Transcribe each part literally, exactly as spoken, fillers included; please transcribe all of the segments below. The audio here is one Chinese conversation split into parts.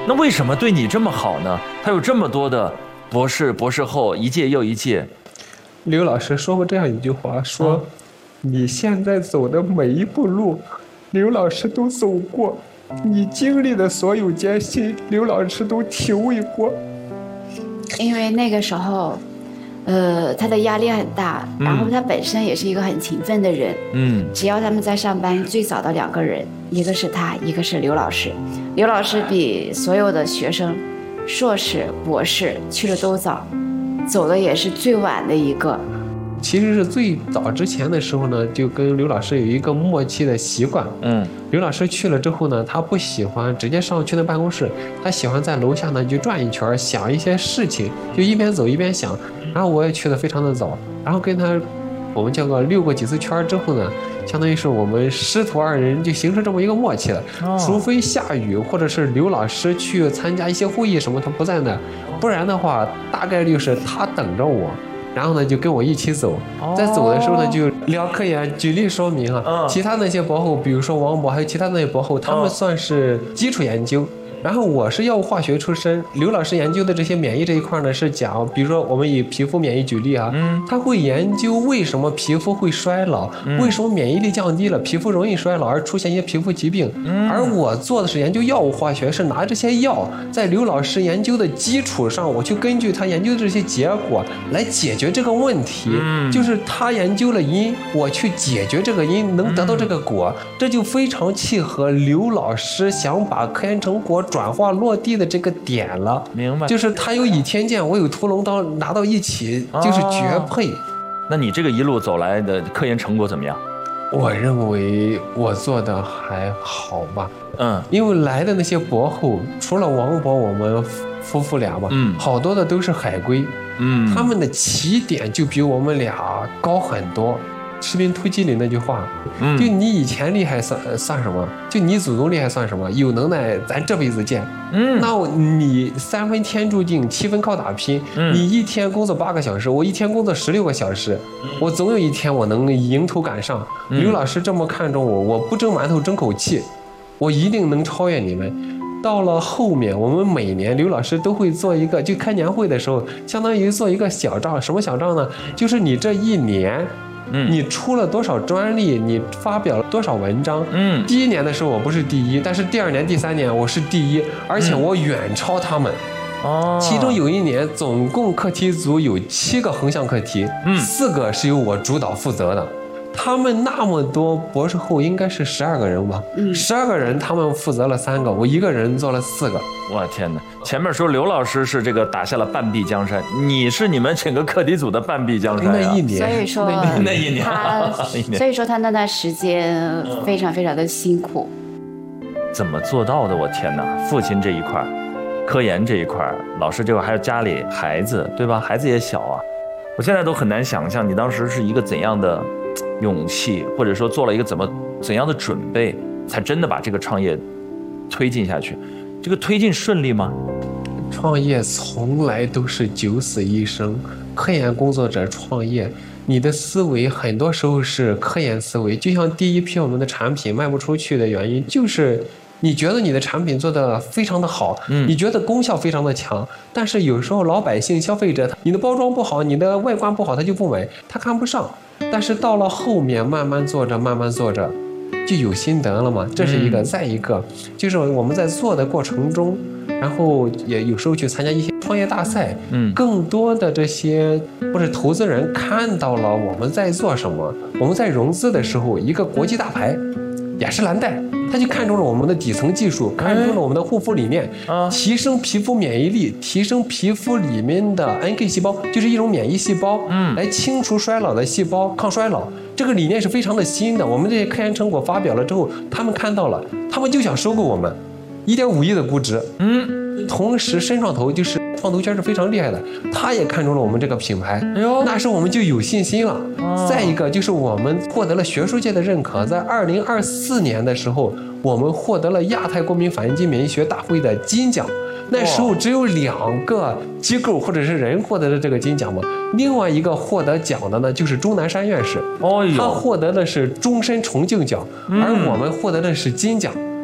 那为什么对你这么好呢？他有这么多的博士、博士后，一届又一届。 刘老师说过这样一句话，说、啊、你现在走的每一步路，刘老师都走过，你经历的所有艰辛，刘老师都体会过。 因为那个时候呃，他的压力很大，然后他本身也是一个很勤奋的人。嗯，只要他们在上班，最早的两个人，一个是他，一个是刘老师。刘老师比所有的学生，硕士、博士去的都早，走的也是最晚的一个。 其实是最早之前的时候呢，就跟刘老师有一个默契的习惯。嗯，刘老师去了之后呢，他不喜欢直接上去那办公室，他喜欢在楼下呢就转一圈，想一些事情，就一边走一边想。然后我也去的非常的早，然后跟他我们叫个溜过几次圈之后呢，相当于是我们师徒二人就形成这么一个默契了。哦、除非下雨或者是刘老师去参加一些会议什么他不在那，不然的话大概率是他等着我。然后呢，就跟我一起走，在走的时候呢，就聊科研。举例说明啊，其他那些博后，比如说王博，还有其他那些博后，他们算是基础研究。然后我是药物化学出身，刘老师研究的这些免疫这一块呢，是讲，比如说我们以皮肤免疫举例啊，嗯，他会研究为什么皮肤会衰老，嗯、为什么免疫力降低了，皮肤容易衰老而出现一些皮肤疾病。嗯，而我做的是研究药物化学，是拿这些药在刘老师研究的基础上，我去根据他研究的这些结果来解决这个问题。嗯，就是他研究了因，我去解决这个因，能得到这个果，嗯、这就非常契合刘老师想把科研成果转化落地的这个点了。 明白， 就是他有倚天剑，我有屠龙刀，拿到一起就是绝配。哦、 那你这个一路走来的科研成果怎么样？ 我认为我做的还好吧。嗯，因为来的那些博后，除了王博我们夫妇俩吧，嗯，好多的都是海归，嗯，他们的起点就比我们俩高很多。士兵突击里那句话，嗯，就你以前厉害算算什么？就你祖宗厉害算什么？有能耐咱这辈子见。嗯，那你三分天注定，七分靠打拼。嗯，你一天工作八个小时，我一天工作十六个小时，嗯、我总有一天我能迎头赶上。嗯、刘老师这么看重我，我不争馒头争口气，我一定能超越你们。到了后面，我们每年刘老师都会做一个，就开年会的时候，相当于做一个小账。什么小账呢？就是你这一年。嗯，你出了多少专利？你发表了多少文章？嗯，第一年的时候我不是第一，但是第二年、第三年我是第一，而且我远超他们。哦、嗯，其中有一年总共课题组有七个横向课题，嗯，四个是由我主导负责的。他们那么多博士后应该是十二个人吧？嗯，十二个人他们负责了三个，我一个人做了四个。 我天哪！前面说刘老师是这个打下了半壁江山，你是你们整个课题组的半壁江山、啊。 那一年， 所以说那, 那一年， 他所以说他那段时间非常非常的辛苦。 怎么做到的？我天哪！父亲这一块，科研这一块，老师这块，还有家里孩子，对吧？孩子也小啊，我现在都很难想象你当时是一个怎样的勇气，或者说做了一个怎么怎样的准备，才真的把这个创业推进下去。这个推进顺利吗？ 创业从来都是九死一生。科研工作者创业，你的思维很多时候是科研思维。就像第一批我们的产品卖不出去的原因，就是你觉得你的产品做得非常的好，嗯，你觉得功效非常的强，但是有时候老百姓消费者，你的包装不好，你的外观不好，他就不买，他看不上。但是到了后面慢慢做着慢慢做着就有心得了嘛，这是一个、嗯、再一个就是我们在做的过程中，然后也有时候去参加一些创业大赛，嗯，更多的这些或者投资人看到了我们在做什么。我们在融资的时候，一个国际大牌雅诗兰黛，他就看中了我们的底层技术，看中了我们的护肤理念，哎、提升皮肤免疫力，提升皮肤里面的 N K 细胞，就是一种免疫细胞，嗯，来清除衰老的细胞，抗衰老。这个理念是非常的新的。我们这些科研成果发表了之后，他们看到了，他们就想收购我们，一点五亿的估值，嗯，同时深创投就是创投圈是非常厉害的，他也看中了我们这个品牌，哎呦，那时候我们就有信心了。哦、再一个就是我们获得了学术界的认可，在二零二四年的时候，我们获得了亚太过敏反应性免疫学大会的金奖。那时候只有两个机构或者是人获得了这个金奖嘛，另外一个获得奖的呢就是钟南山院士，哦，他获得的是终身崇敬奖，嗯、而我们获得的是金奖。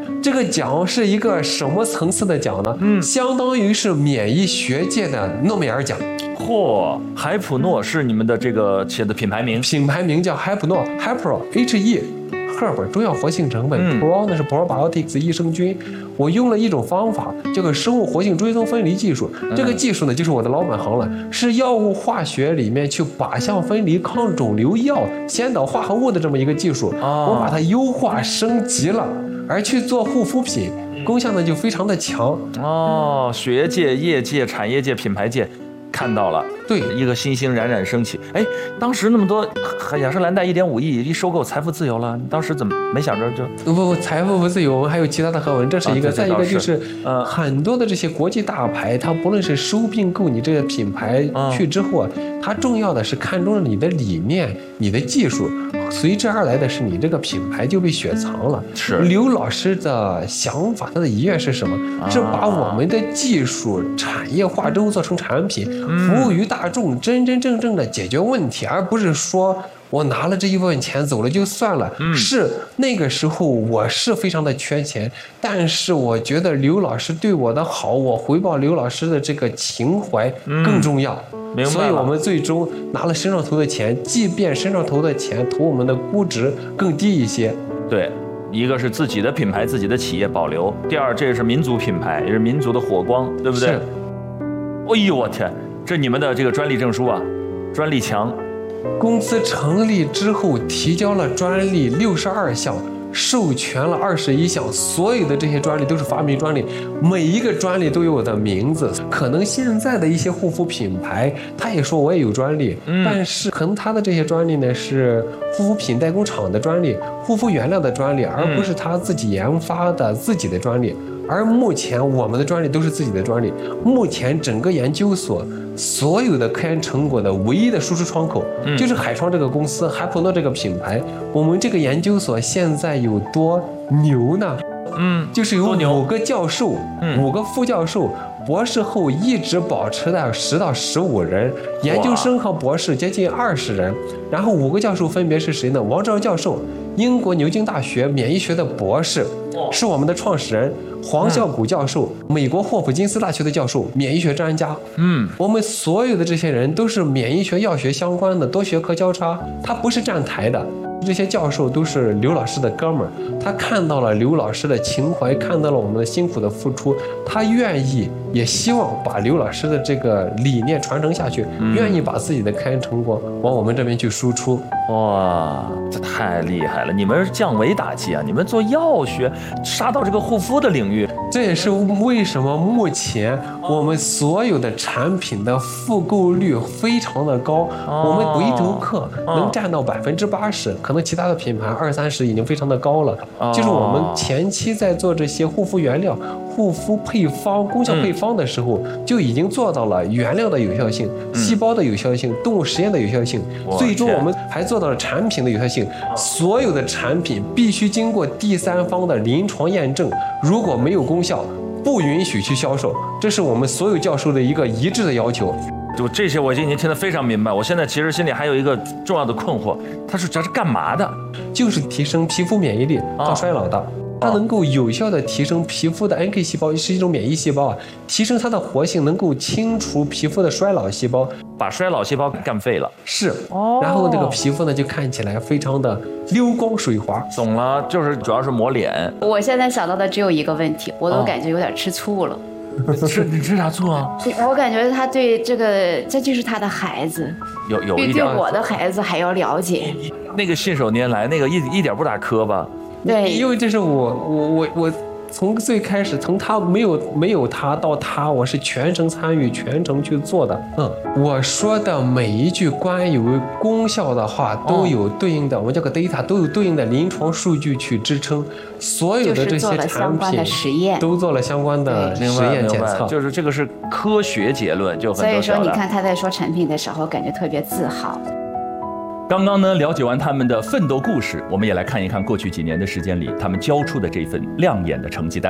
这个奖是一个什么层次的奖呢？嗯，相当于是免疫学界的诺贝尔奖。 嚯，海普诺是你们的这个企业的品牌名， 品牌名叫海普诺 ，Hypro H E。Herb 中药活性成分、嗯、，Pro 呢是 Probiotics 益生菌。我用了一种方法，叫做生物活性追踪分离技术。嗯、这个技术呢，就是我的老本行了，是药物化学里面去靶向分离抗肿瘤药先导化合物的这么一个技术。哦、我把它优化升级了，而去做护肤品，功效呢就非常的强。 哦，学界、业界、产业界、品牌界。看到了， 对， 一个新星冉冉升起。哎，当时那么多，雅诗兰黛一点五亿一收购，财富自由了，你当时怎么没想着就？ 不不，财富不自由，我们还有其他的合文，这是一个。啊、再一个就是，呃，很多的这些国际大牌，它不论是收并购你这个品牌去之后，嗯、它重要的是看中了你的理念、你的技术，随之而来的是你这个品牌就被雪藏了。 是刘老师的想法，他的遗愿是什么？啊、是把我们的技术产业化之后做成产品。服务于大众，真真正正的解决问题，而不是说我拿了这一部分钱走了就算了。嗯、是那个时候我是非常的缺钱，但是我觉得刘老师对我的好，我回报刘老师的这个情怀更重要。 嗯、 所以我们最终拿了身上投的钱，即便身上投的钱投我们的估值更低一些。 对。一个是自己的品牌、自己的企业保留，第二，这是民族品牌，也是民族的火光，对不对？ 是。 哎呦我天，这你们的这个专利证书啊，专利墙。 公司成立之后提交了专利六十二项，授权了二十一项，所有的这些专利都是发明专利，每一个专利都有我的名字。可能现在的一些护肤品牌，他也说我也有专利，嗯、但是可能他的这些专利呢是护肤品代工厂的专利、护肤原料的专利，而不是他自己研发的自己的专利。而目前我们的专利都是自己的专利。目前整个研究所所有的科研成果的唯一的输出窗口，嗯、就是海创这个公司、海普诺这个品牌。我们这个研究所现在有多牛呢？嗯，就是有五个教授、嗯、五个副教授，博士后一直保持在十到十五人，研究生和博士接近二十人。然后五个教授分别是谁呢？王兆教授，英国牛津大学免疫学的博士，是我们的创始人。黄孝谷教授，嗯、美国霍普金斯大学的教授，免疫学专家。嗯，我们所有的这些人都是免疫学、药学相关的，多学科交叉，他不是站台的。这些教授都是刘老师的哥们儿，他看到了刘老师的情怀，看到了我们的辛苦的付出，他愿意也希望把刘老师的这个理念传承下去，嗯、愿意把自己的科研成果往我们这边去输出。 哇，这太厉害了！你们是降维打击啊！你们做药学，杀到这个护肤的领域， 这也是为什么目前我们所有的产品的复购率非常的高，哦、我们回头客能占到百分之八十，可能其他的品牌二三十已经非常的高了。哦、就是我们前期在做这些护肤原料、护肤配方、功效配方的时候，嗯、就已经做到了原料的有效性、嗯、细胞的有效性、动物实验的有效性，最终我们还做到了产品的有效性。所有的产品必须经过第三方的临床验证，如果没有功效，不允许去销售。这是我们所有教授的一个一致的要求。 就这些我已经听得非常明白。我现在其实心里还有一个重要的困惑，它是这是干嘛的？ 就是提升皮肤免疫力，抗衰老的。它能够有效的提升皮肤的 N K 细胞，是一种免疫细胞啊，提升它的活性，能够清除皮肤的衰老细胞， 把衰老细胞干废了。 是，哦、然后这个皮肤呢就看起来非常的溜光水滑。 懂了，就是主要是抹脸。 我现在想到的只有一个问题，我都感觉有点吃醋了。 哦、吃你吃啥醋啊？ 我感觉他对这个，这就是他的孩子， 有有一点比对我的孩子还要了解。 那个信手拈来，那个一一点不打磕巴。 对， 因为这是我我我我从最开始，从他没有没有他到他，我是全程参与、全程去做的。嗯，我说的每一句关于功效的话，都有对应的，哦、我们叫个 data， 都有对应的临床数据去支撑。所有的这些产品都做了相关的实验检测， 就是这个是科学结论，就很多。 所以说，你看他在说产品的时候，感觉特别自豪。 刚刚呢，了解完他们的奋斗故事，我们也来看一看过去几年的时间里，他们交出的这份亮眼的成绩单。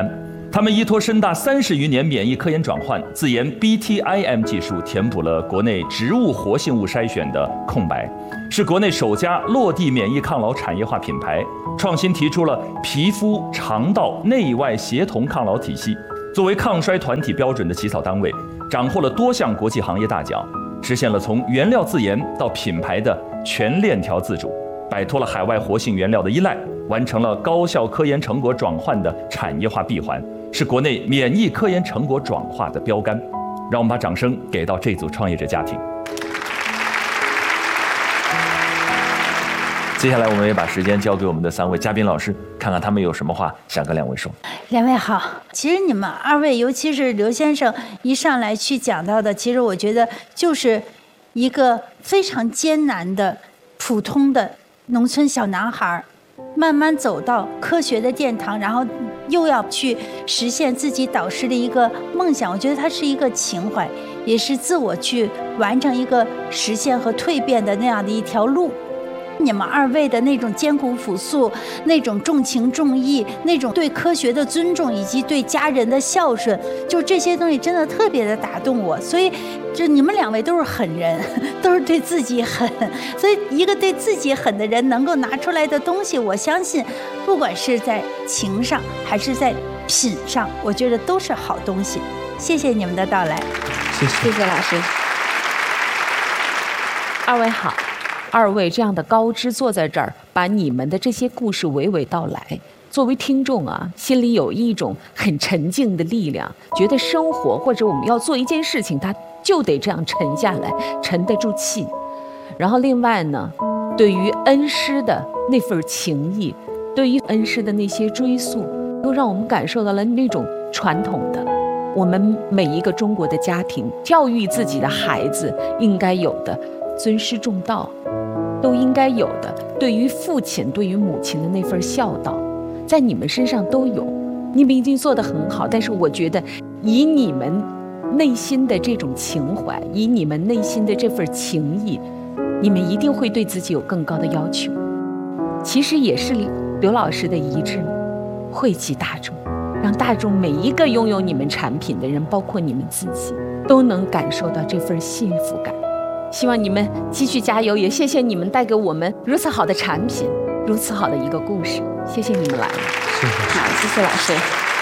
他们依托深大三十余年免疫科研转换，自研 B T I M 技术，填补了国内植物活性物筛选的空白，是国内首家落地免疫抗老产业化品牌，创新提出了皮肤、肠道内外协同抗老体系，作为抗衰团体标准的起草单位，斩获了多项国际行业大奖，实现了从原料自研到品牌的全链条自主，摆脱了海外活性原料的依赖，完成了高效科研成果转换的产业化闭环，是国内免疫科研成果转化的标杆。让我们把掌声给到这组创业者家庭。接下来我们也把时间交给我们的三位嘉宾老师，看看他们有什么话想跟两位说。 两位好，其实你们二位，尤其是刘先生一上来去讲到的，其实我觉得就是一个非常艰难的普通的农村小男孩，慢慢走到科学的殿堂，然后又要去实现自己导师的一个梦想。我觉得它是一个情怀，也是自我去完成一个实现和蜕变的那样的一条路。你们二位的那种艰苦朴素，那种重情重义，那种对科学的尊重，以及对家人的孝顺，就这些东西真的特别的打动我。所以就你们两位都是狠人，都是对自己狠，所以一个对自己狠的人能够拿出来的东西，我相信不管是在情上还是在品上，我觉得都是好东西。谢谢你们的到来。 谢谢谢谢老师。 二位好，二位这样的高知坐在这儿，把你们的这些故事娓娓道来，作为听众啊，心里有一种很沉静的力量，觉得生活或者我们要做一件事情，它就得这样沉下来，沉得住气。然后另外呢，对于恩师的那份情谊，对于恩师的那些追溯，又让我们感受到了那种传统的我们每一个中国的家庭教育自己的孩子应该有的尊师重道，都应该有的对于父亲对于母亲的那份孝道，在你们身上都有。你们已经做得很好，但是我觉得以你们内心的这种情怀，以你们内心的这份情谊，你们一定会对自己有更高的要求。其实也是刘老师的遗志，惠及大众，让大众每一个拥有你们产品的人，包括你们自己，都能感受到这份幸福感。希望你们继续加油，也谢谢你们带给我们如此好的产品，如此好的一个故事。谢谢你们来了。 谢谢。 好，谢谢老师。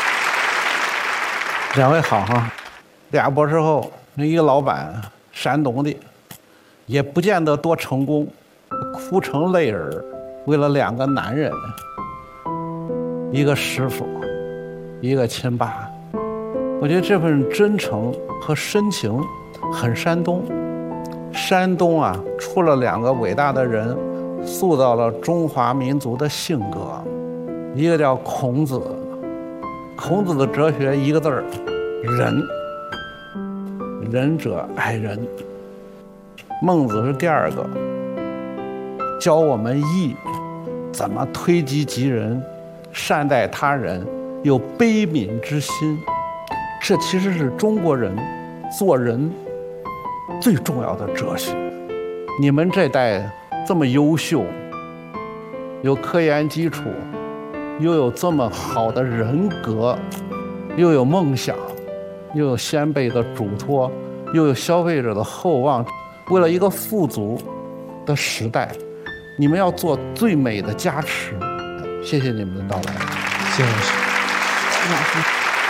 两位好哈，俩博士后，一个老板，山东的，也不见得多成功，哭成泪儿，为了两个男人，一个师傅，一个亲爸。我觉得这份真诚和深情很山东。山东啊，出了两个伟大的人，塑造了中华民族的性格。一个叫孔子，孔子的哲学一个字儿，仁。仁者爱人。孟子是第二个，教我们义，怎么推己及人，善待他人，有悲悯之心。这其实是中国人做人最重要的哲学。你们这代这么优秀，有科研基础，又有这么好的人格，又有梦想，又有先辈的嘱托，又有消费者的厚望，为了一个富足的时代，你们要做最美的加持。谢谢你们的到来。 谢谢老师。 谢谢老师。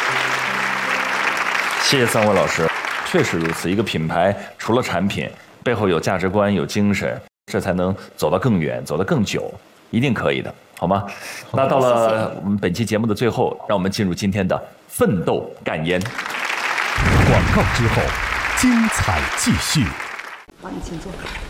谢谢三位老师。确实如此，一个品牌除了产品，背后有价值观、有精神，这才能走得更远，走得更久，一定可以的，好吗？那到了我们本期节目的最后，让我们进入今天的奋斗干烟。 广告之后，精彩继续。 好，你请坐。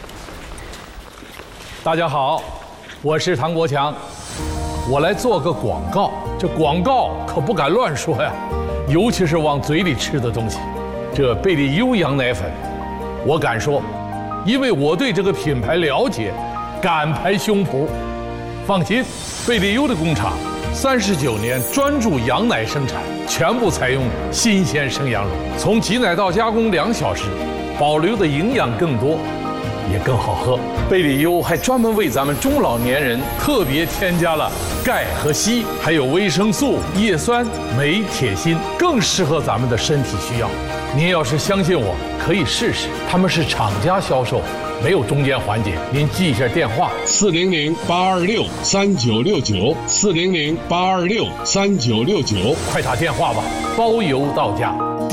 大家好，我是唐国强，我来做个广告。这广告可不敢乱说呀，尤其是往嘴里吃的东西。这贝利优羊奶粉，我敢说，因为我对这个品牌了解，敢拍胸脯。放心，贝利优的工厂三十九年专注羊奶生产，全部采用新鲜生羊乳，从挤奶到加工两小时，保留的营养更多。 也更好喝。贝里优还专门为咱们中老年人特别添加了钙和硒，还有维生素、叶酸、镁、铁、锌，更适合咱们的身体需要。您要是相信我，可以试试，他们是厂家销售，没有中间环节。您记一下电话： 四零零八二六三九六九，四零零八二六三九六九， 快打电话吧，包邮到家。